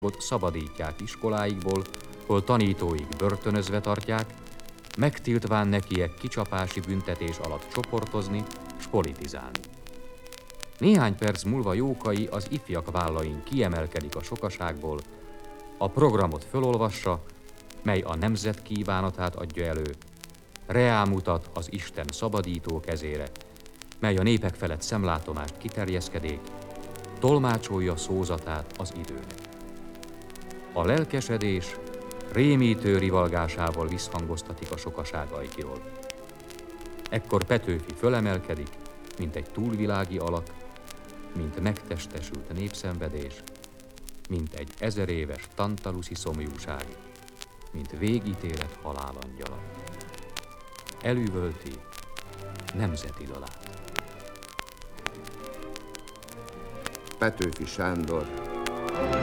szabadítják iskoláikból, hol tanítóik börtönözve tartják, megtiltván nekiek kicsapási büntetés alatt csoportozni s politizálni. Néhány perc múlva Jókai az ifjak vállain kiemelkedik a sokaságból, a programot fölolvassa, mely a nemzet kívánatát adja elő, reámutat az Isten szabadító kezére, mely a népek felett szemlátomást kiterjeszkedék, tolmácsolja szózatát az időnek. A lelkesedés rémítő rivalgásával visszhangoztatik a sokaság ajkiról. Ekkor Petőfi fölemelkedik, mint egy túlvilági alak, mint megtestesült népszenvedés, mint egy 1000 éves tantaluszi szomjúság, mint végítélet halálangyala. Elüvölti nemzeti dalát. Petőfi Sándor